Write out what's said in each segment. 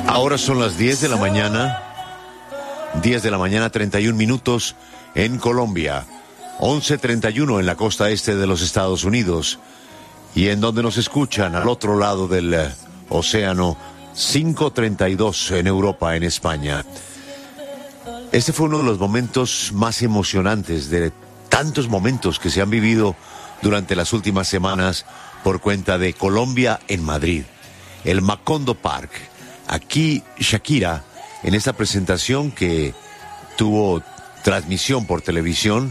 Ahora son las 10 de la mañana, 31 minutos en Colombia, 11:31 en la costa este de los Estados Unidos, y en donde nos escuchan al otro lado del océano, 5:32 en Europa, en España. Este fue uno de los momentos más emocionantes de tantos momentos que se han vivido durante las últimas semanas por cuenta de Colombia en Madrid, el Macondo Park. Aquí Shakira, en esta presentación que tuvo transmisión por televisión,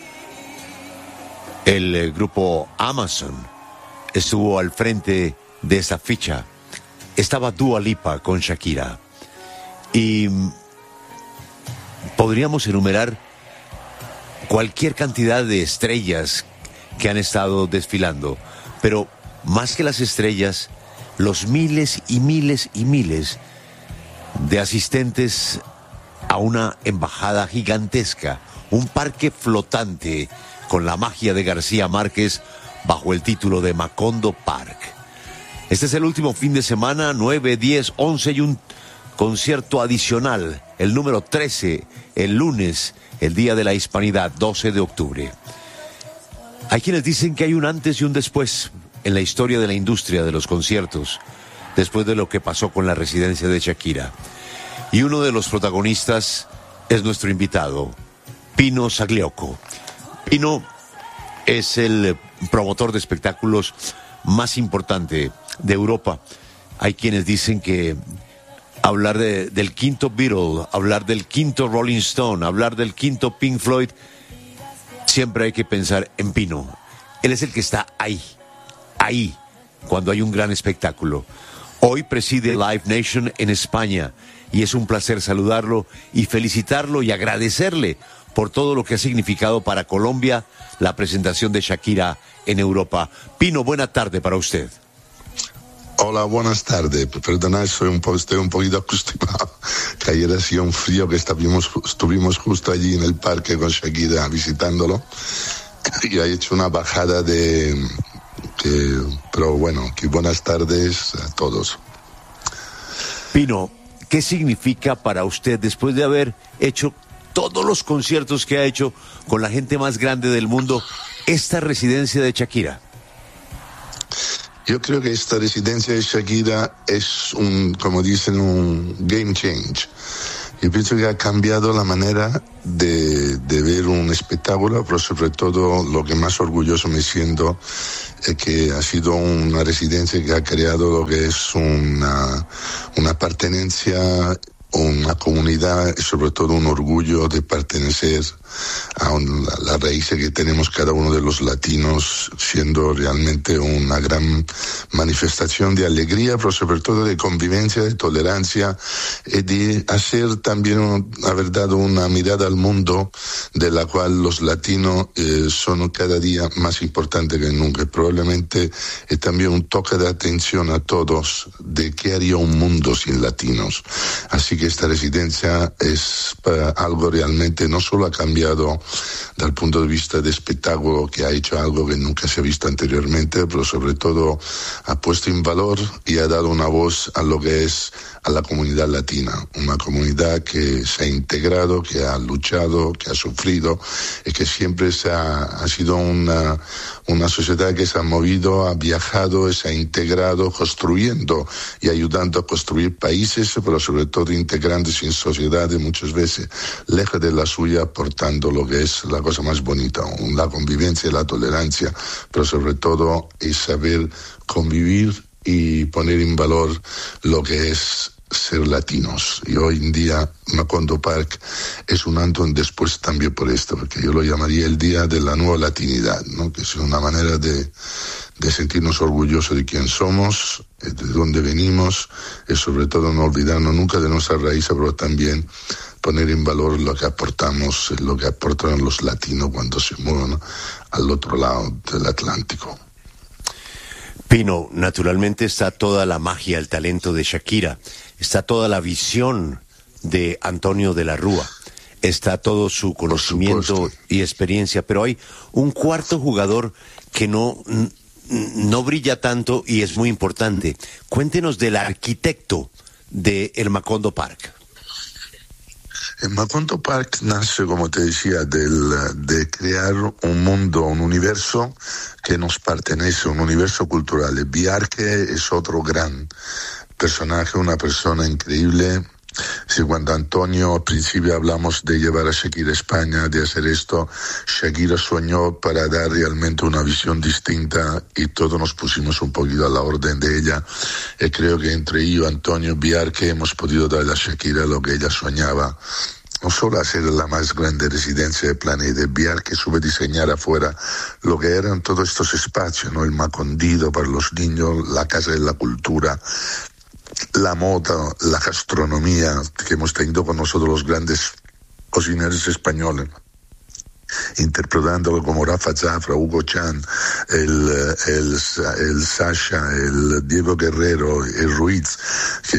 el grupo Amazon estuvo al frente de esta ficha. Estaba Dua Lipa con Shakira. Y podríamos enumerar cualquier cantidad de estrellas que han estado desfilando, pero más que las estrellas, los miles y miles y miles de asistentes a una embajada gigantesca, un parque flotante con la magia de García Márquez bajo el título de Macondo Park. Este es el último fin de semana, 9, 10, 11 y un concierto adicional, el número 13, el lunes, el Día de la Hispanidad, 12 de octubre. Hay quienes dicen que hay un antes y un después en la historia de la industria de los conciertos, después de lo que pasó con la residencia de Shakira. Y uno de los protagonistas es nuestro invitado, Pino Zagliocco. Pino es el promotor de espectáculos más importante de Europa. Hay quienes dicen que hablar del quinto Beatle, hablar del quinto Rolling Stone, hablar del quinto Pink Floyd, siempre hay que pensar en Pino. Él es el que está ahí, cuando hay un gran espectáculo. Hoy preside Live Nation en España y es un placer saludarlo y felicitarlo y agradecerle por todo lo que ha significado para Colombia la presentación de Shakira en Europa. Pino, buena tarde para usted. Hola, buenas tardes. Perdona, estoy un poquito acostumbrado, que ayer hacía un frío que estuvimos justo allí en el parque con Shakira visitándolo y ha hecho una bajada pero bueno, que buenas tardes a todos. Pino, ¿qué significa para usted, después de haber hecho todos los conciertos que ha hecho con la gente más grande del mundo, esta residencia de Shakira? Yo creo que esta residencia de Shakira es como dicen, un game change. Yo pienso que ha cambiado la manera de ver un espectáculo, pero sobre todo lo que más orgulloso me siento es que ha sido una residencia que ha creado lo que es una pertenencia, una comunidad y sobre todo un orgullo de pertenecer a la raíz que tenemos cada uno de los latinos, siendo realmente una gran manifestación de alegría, pero sobre todo de convivencia, de tolerancia y de hacer también, haber dado una mirada al mundo de la cual los latinos son cada día más importantes que nunca. Probablemente es también un toque de atención a todos de qué haría un mundo sin latinos. Así que esta residencia es algo realmente, no solo ha cambiado dal punto de vista de espectáculo, que ha hecho algo que nunca se ha visto anteriormente, pero sobre todo ha puesto en valor y ha dado una voz a lo que es a la comunidad latina, una comunidad que se ha integrado, que ha luchado, que ha sufrido y que siempre ha sido una sociedad que se ha movido, ha viajado, se ha integrado, construyendo y ayudando a construir países, pero sobre todo integrándose en sociedades muchas veces lejos de la suya, aportando lo que es la cosa más bonita, la convivencia y la tolerancia, pero sobre todo es saber convivir y poner en valor lo que es ser latinos. Y hoy en día Macondo Park es un antes y después también por esto, porque yo lo llamaría el día de la nueva latinidad, ¿no? Que es una manera de sentirnos orgullosos de quién somos, de dónde venimos, y sobre todo no olvidarnos nunca de nuestra raíz, pero también poner en valor lo que aportamos, lo que aportan los latinos cuando se mueven al otro lado del Atlántico. Pino, naturalmente está toda la magia, el talento de Shakira, está toda la visión de Antonio de la Rúa, está todo su conocimiento y experiencia, pero hay un cuarto jugador que no brilla tanto y es muy importante. Cuéntenos del arquitecto de el Macondo Park? El Macondo Park nace, como te decía, de crear un mundo, un universo que nos pertenece, un universo cultural. El Bjarke es otro gran personaje, una persona increíble. Sí, cuando Antonio, al principio hablamos de llevar a Shakira a España, de hacer esto, Shakira soñó para dar realmente una visión distinta y todos nos pusimos un poquito a la orden de ella. Y creo que entre yo, Antonio, Bjarke hemos podido darle a Shakira lo que ella soñaba. No solo hacer la más grande residencia del planeta, Bjarke supo diseñar afuera lo que eran todos estos espacios, ¿no? El Macondido para los niños, la Casa de la Cultura, la moda, la gastronomía que hemos tenido con nosotros los grandes cocineros españoles, interpretándolo como Rafa Zafra, Hugo Chan, el Sasha, el Diego Guerrero, el Ruiz, que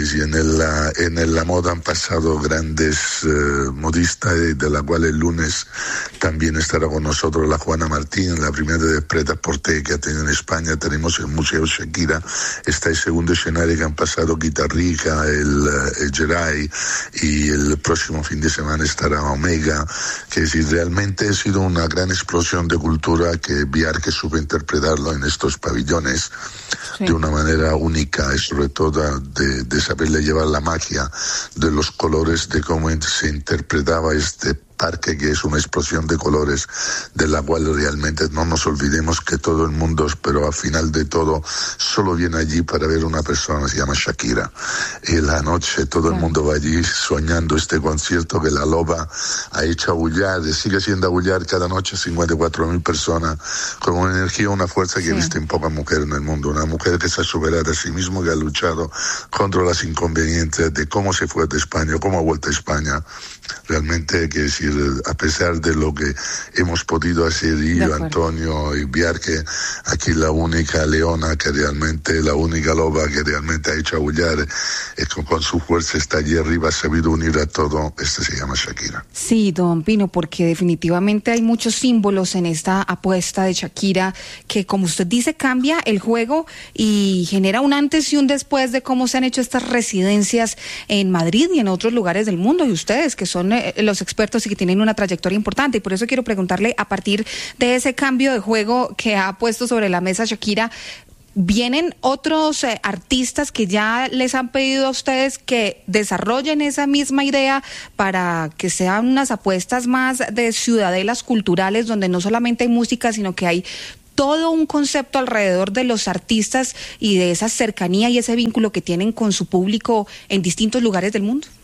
en la moda han pasado grandes modistas, de la cual el lunes también estará con nosotros la Juana Martín, la primera de Preta Porte que ha tenido en España. Tenemos el Museo Shakira, está el segundo escenario que han pasado Guitarrica, el Geray, y el próximo fin de semana estará Omega, que si realmente ha sido una gran explosión de cultura que Bjarke supo interpretarlo en estos pabellones de una manera única y sobre todo de saberle llevar la magia de los colores, de cómo se interpretaba este parque, que es una explosión de colores, de la cual realmente no nos olvidemos que todo el mundo, pero al final de todo, solo viene allí para ver una persona que se llama Shakira. Y la noche todo el mundo va allí soñando este concierto que la loba ha hecho abullar, sigue siendo abullar cada noche 54.000 personas, con una energía, una fuerza que he visto en pocas mujeres en el mundo. Una mujer que se ha superado a sí misma, que ha luchado contra las inconveniencias de cómo se fue de España, cómo ha vuelto a España. Realmente, que decir, a pesar de lo que hemos podido hacer yo, Antonio y Bjarke, aquí la única leona que realmente, la única loba que realmente ha hecho aullar, con su fuerza está allí arriba, ha sabido unir a todo, se llama Shakira. Sí, don Pino, porque definitivamente hay muchos símbolos en esta apuesta de Shakira que, como usted dice, cambia el juego y genera un antes y un después de cómo se han hecho estas residencias en Madrid y en otros lugares del mundo, y ustedes que son los expertos y que tienen una trayectoria importante, y por eso quiero preguntarle, a partir de ese cambio de juego que ha puesto sobre la mesa Shakira, ¿vienen otros artistas que ya les han pedido a ustedes que desarrollen esa misma idea para que sean unas apuestas más de ciudadelas culturales, donde no solamente hay música, sino que hay todo un concepto alrededor de los artistas y de esa cercanía y ese vínculo que tienen con su público en distintos lugares del mundo?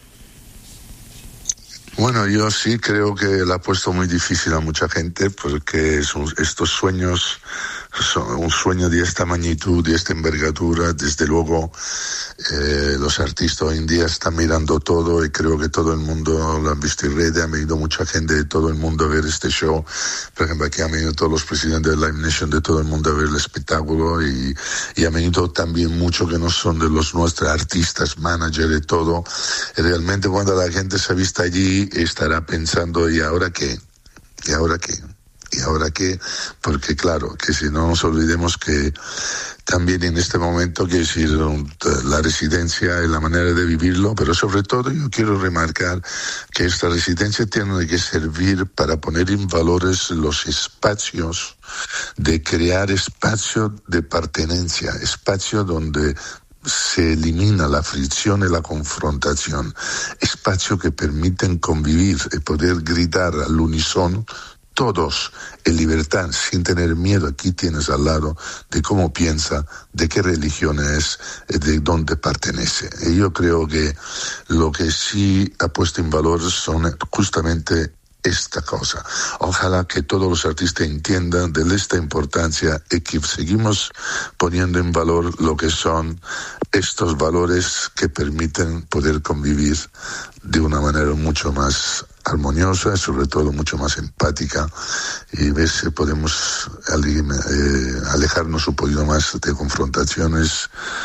Bueno, yo sí creo que le ha puesto muy difícil a mucha gente, porque estos sueños son un sueño de esta magnitud, de esta envergadura. Desde luego, los artistas hoy en día están mirando todo, y creo que todo el mundo lo han visto en redes. Ha venido mucha gente de todo el mundo a ver este show. Por ejemplo, aquí han venido todos los presidentes de Live Nation de todo el mundo a ver el espectáculo, y han venido también muchos que no son de los nuestros artistas, managers y todo. Y realmente, cuando la gente se ha visto allí, estará pensando, ¿y ahora qué? ¿Y ahora qué? ¿Y ahora qué? Porque claro, que si no nos olvidemos que también en este momento, que decir, la residencia es la manera de vivirlo, pero sobre todo yo quiero remarcar que esta residencia tiene que servir para poner en valores los espacios, de crear espacios de pertenencia, espacios donde se elimina la fricción y la confrontación, espacios que permiten convivir y poder gritar al unísono todos en libertad, sin tener miedo. Aquí tienes al lado de cómo piensa, de qué religión es, de dónde pertenece. Y yo creo que lo que sí ha puesto en valor son justamente esta cosa. Ojalá que todos los artistas entiendan de esta importancia y que seguimos poniendo en valor lo que son estos valores que permiten poder convivir de una manera mucho más armoniosa, sobre todo mucho más empática, y ver si podemos alejarnos un poquito más de confrontaciones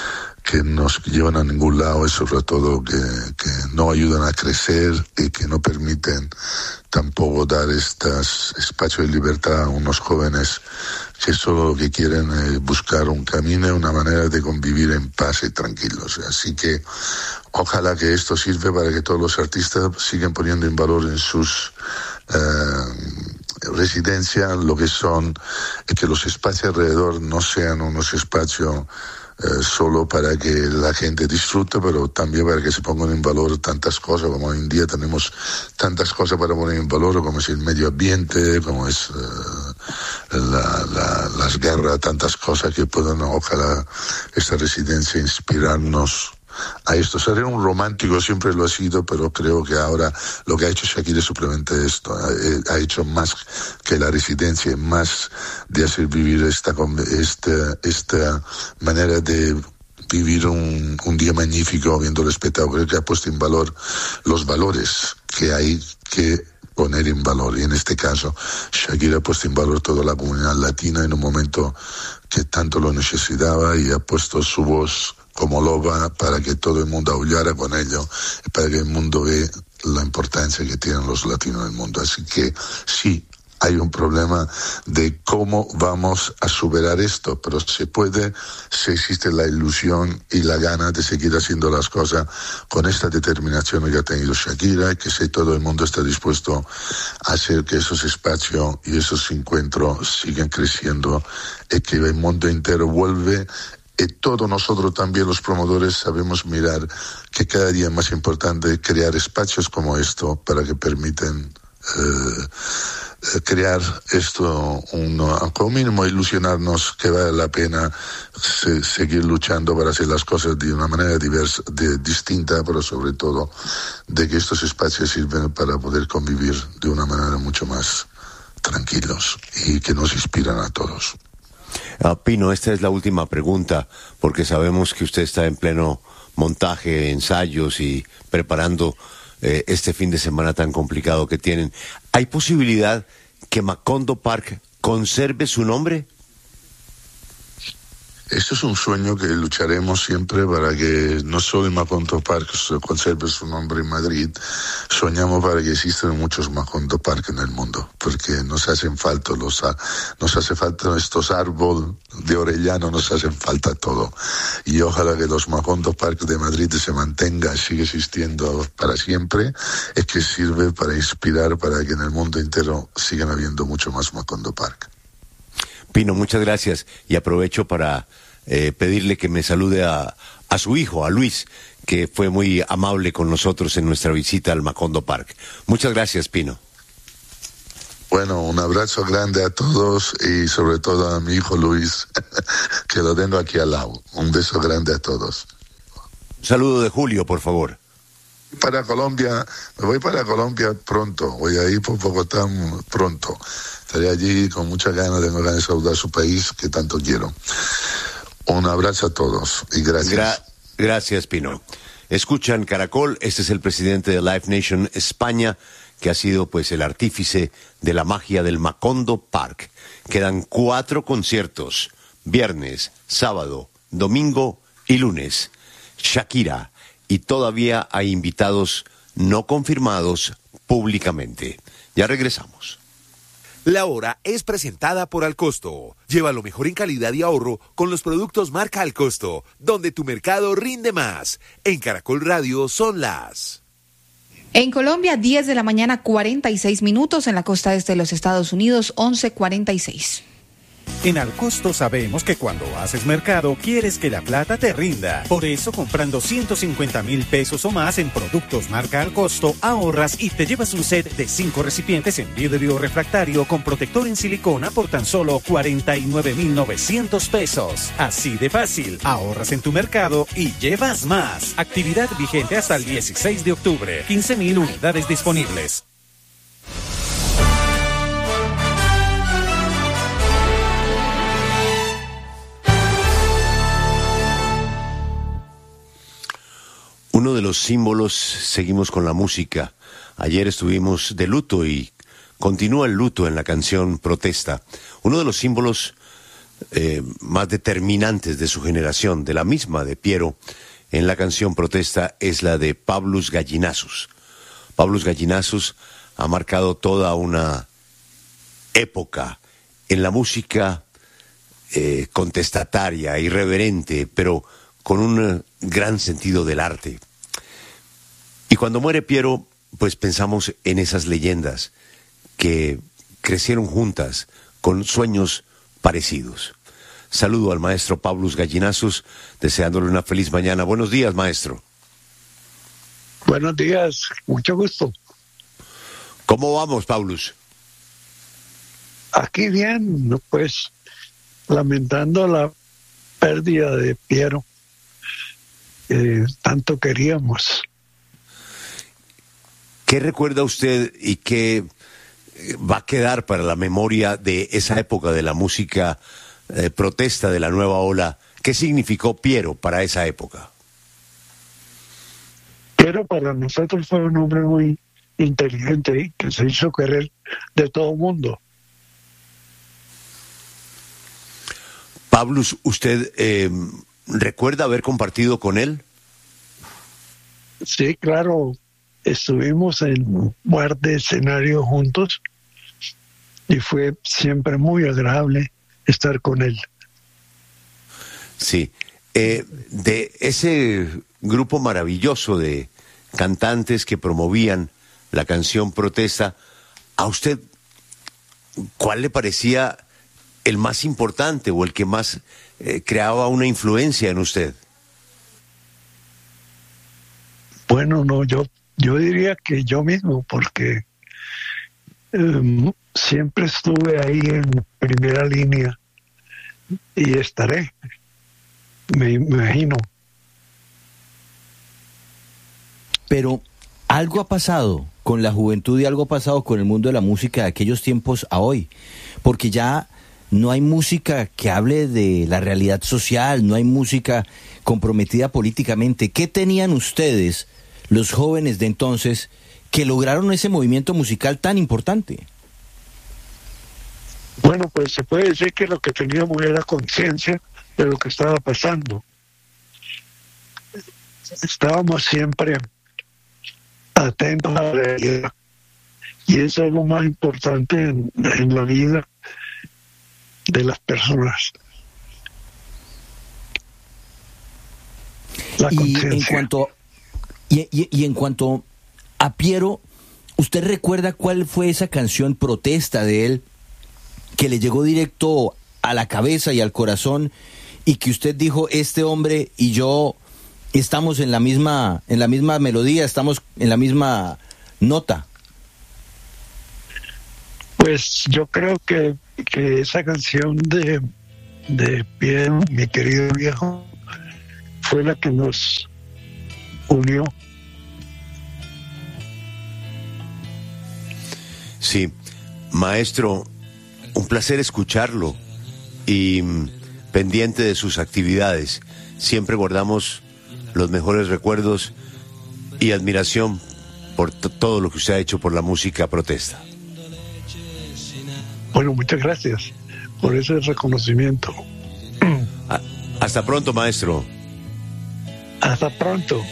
que nos llevan a ningún lado y sobre todo que no ayudan a crecer y que no permiten tampoco dar estos espacios de libertad a unos jóvenes que solo lo que quieren es buscar un camino y una manera de convivir en paz y tranquilos. Así que ojalá que esto sirva para que todos los artistas sigan poniendo en valor en sus residencias lo que son, que los espacios alrededor no sean unos espacios solo para que la gente disfrute, pero también para que se pongan en valor tantas cosas, como hoy en día tenemos tantas cosas para poner en valor, como es el medio ambiente, como es las guerras, tantas cosas que puedan, ojalá, esta residencia inspirarnos a esto. Seré un romántico, siempre lo ha sido, pero creo que ahora lo que ha hecho Shakira es simplemente esto. Ha hecho más que la residencia, más de hacer vivir esta manera de vivir un día magnífico viendo el espectáculo. Creo que ha puesto en valor los valores que hay que poner en valor, y en este caso Shakira ha puesto en valor toda la comunidad latina en un momento que tanto lo necesitaba, y ha puesto su voz como loba para que todo el mundo aullara con ello y para que el mundo vea la importancia que tienen los latinos en el mundo. Así que sí, hay un problema de cómo vamos a superar esto, pero se puede si existe la ilusión y la gana de seguir haciendo las cosas con esta determinación que ha tenido Shakira, y que si todo el mundo está dispuesto a hacer que esos espacios y esos encuentros sigan creciendo y que el mundo entero vuelve. Y todos nosotros también, los promotores, sabemos mirar que cada día es más importante crear espacios como esto para que permiten crear esto, como mínimo ilusionarnos que vale la pena seguir luchando para hacer las cosas de una manera distinta, pero sobre todo de que estos espacios sirven para poder convivir de una manera mucho más tranquilos y que nos inspiran a todos. Pino, esta es la última pregunta, porque sabemos que usted está en pleno montaje, ensayos y preparando este fin de semana tan complicado que tienen. ¿Hay posibilidad que Macondo Park conserve su nombre? Esto es un sueño que lucharemos siempre para que no solo el Macondo Park conserve su nombre en Madrid. Soñamos para que existan muchos Macondo Park en el mundo, porque nos hacen falta estos árboles de Orellano, nos hacen falta todo. Y ojalá que los Macondo Park de Madrid se mantenga, siga existiendo para siempre, es que sirve para inspirar para que en el mundo entero sigan habiendo mucho más Macondo Park. Pino, muchas gracias, y aprovecho para pedirle que me salude a su hijo, a Luis, que fue muy amable con nosotros en nuestra visita al Macondo Park. Muchas gracias, Pino. Bueno, un abrazo grande a todos y sobre todo a mi hijo Luis, que lo tengo aquí al lado. Un beso grande a todos. Un saludo de Julio, por favor. Me voy para Colombia pronto, voy a ir por Bogotá pronto. Estaré allí con muchas ganas, tengo ganas de saludar a su país que tanto quiero. Un abrazo a todos y gracias. Gracias, Pino. Escuchan Caracol, este es el presidente de Live Nation España, que ha sido pues el artífice de la magia del Macondo Park. Quedan 4 conciertos, viernes, sábado, domingo y lunes. Shakira, y todavía hay invitados no confirmados públicamente. Ya regresamos. La hora es presentada por Alcosto. Lleva lo mejor en calidad y ahorro con los productos marca Alcosto, donde tu mercado rinde más. En Caracol Radio son las... En Colombia, 10 de la mañana, 46 minutos. En la costa este de los Estados Unidos, 11:46. En Alcosto sabemos que cuando haces mercado quieres que la plata te rinda. Por eso, comprando 150,000 pesos o más en productos marca Alcosto, ahorras y te llevas un set de 5 recipientes en vidrio refractario con protector en silicona por tan solo 49,900 pesos. Así de fácil, ahorras en tu mercado y llevas más. Actividad vigente hasta el 16 de octubre. 15,000 unidades disponibles. Uno de los símbolos, seguimos con la música. Ayer estuvimos de luto y continúa el luto en la canción Protesta. Uno de los símbolos más determinantes de su generación, de la misma de Piero, en la canción Protesta, es la de Pablos Gallinazos. Pablos Gallinazos ha marcado toda una época en la música contestataria, irreverente, pero con un gran sentido del arte. Y cuando muere Piero, pues pensamos en esas leyendas que crecieron juntas con sueños parecidos. Saludo al maestro Pablos Gallinazos, deseándole una feliz mañana. Buenos días, maestro. Buenos días, mucho gusto. ¿Cómo vamos, Pablos? Aquí bien, pues lamentando la pérdida de Piero, que tanto queríamos. ¿Qué recuerda usted y qué va a quedar para la memoria de esa época de la música protesta de la nueva ola? ¿Qué significó Piero para esa época? Piero para nosotros fue un hombre muy inteligente y que se hizo querer de todo el mundo. Pablos, ¿usted recuerda haber compartido con él? Sí, claro, estuvimos en un par de escenarios juntos y fue siempre muy agradable estar con él. Sí, de ese grupo maravilloso de cantantes que promovían la canción Protesta, ¿a usted cuál le parecía el más importante o el que más creaba una influencia en usted? Bueno, no, yo diría que yo mismo, porque siempre estuve ahí en primera línea y estaré, me imagino. Pero algo ha pasado con la juventud y algo ha pasado con el mundo de la música de aquellos tiempos a hoy, porque ya no hay música que hable de la realidad social, no hay música comprometida políticamente. ¿Qué tenían ustedes, los jóvenes de entonces, que lograron ese movimiento musical tan importante? Bueno, pues se puede decir que lo que teníamos era conciencia de lo que estaba pasando. Estábamos siempre atentos a la realidad y eso es lo más importante en la vida de las personas. La conciencia. Y en cuanto a Piero, ¿usted recuerda cuál fue esa canción Protesta de él que le llegó directo a la cabeza y al corazón y que usted dijo, este hombre y yo estamos en la misma melodía, estamos en la misma nota? Pues yo creo que esa canción de Piero, mi querido viejo, fue la que nos unió. Sí, maestro, un placer escucharlo y pendiente de sus actividades. Siempre guardamos los mejores recuerdos y admiración por todo lo que usted ha hecho por la música protesta. Bueno, muchas gracias por ese reconocimiento. Hasta pronto, maestro. Hasta pronto.